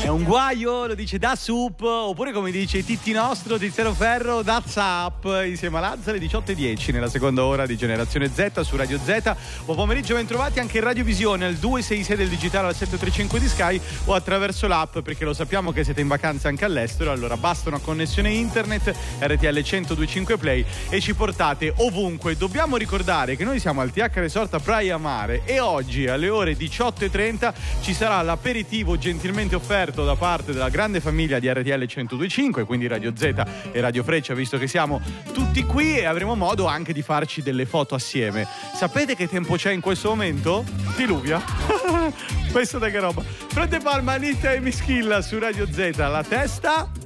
È un guaio, lo dice Da Sup, oppure come dice Titti Nostro, Tiziano Ferro, Da Zap, insieme a Lazza alle 18:10 nella seconda ora di Generazione Z su Radio Z. Buon pomeriggio, ben trovati anche in radiovisione al 266 del digitale al 735 di Sky o attraverso l'app, perché lo sappiamo che siete in vacanza anche all'estero, allora basta una connessione internet RTL 102.5 Play e ci portate ovunque. Dobbiamo ricordare che noi siamo al TH Resort a Praia Mare e oggi alle ore 18:30 ci sarà l'aperitivo gentilmente offerto da parte della grande famiglia di RTL 102.5, quindi Radio Z e Radio Freccia, visto che siamo tutti qui, e avremo modo anche di farci delle foto assieme. Sapete che tempo c'è in questo momento? Diluvia. Questo da che roba. Fredde Palma, Anita e Mischilla su Radio Z. La testa